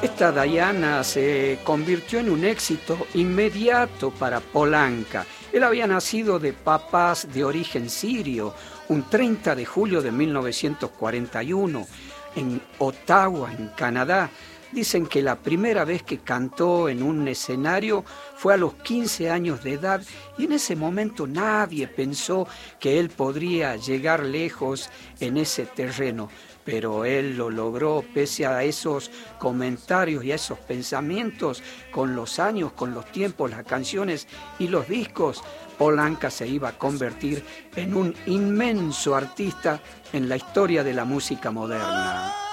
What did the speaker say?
Esta Diana se convirtió en un éxito inmediato para Polanca. Él había nacido de papás de origen sirio un 30 de julio de 1941 en Ottawa, en Canadá. Dicen que la primera vez que cantó en un escenario fue a los 15 años de edad y en ese momento nadie pensó que él podría llegar lejos en ese terreno. Pero él lo logró pese a esos comentarios y a esos pensamientos. Con los años, con los tiempos, las canciones y los discos, Polanca se iba a convertir en un inmenso artista en la historia de la música moderna.